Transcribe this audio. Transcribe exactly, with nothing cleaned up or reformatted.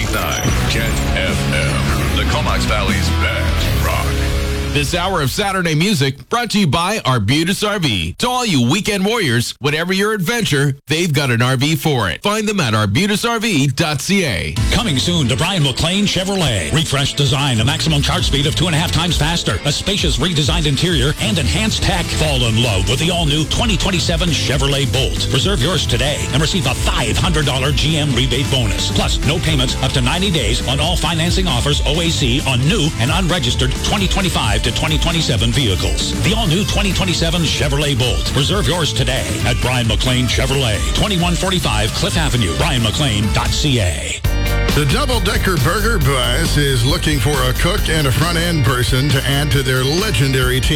nine, Jet F M, the Comox Valley's best rock. This hour of Saturday music brought to you by Arbutus R V. To all you weekend warriors, whatever your adventure, they've got an R V for it. Find them at arbutus r v dot c a. Coming soon to Brian McLean Chevrolet. Refreshed design, a maximum charge speed of two and a half times faster, a spacious redesigned interior, and enhanced tech. Fall in love with the all-new twenty twenty-seven Chevrolet Bolt. Reserve yours today and receive a five hundred dollars G M rebate bonus. Plus, no payments up to ninety days on all financing offers O A C on new and unregistered twenty twenty-five to twenty twenty-seven vehicles. The all-new twenty twenty-seven Chevrolet Bolt. Reserve yours today at Brian McLean Chevrolet, twenty-one forty-five Cliff Avenue, brian mclean dot c a. The Double Decker Burger Bus is looking for a cook and a front-end person to add to their legendary team.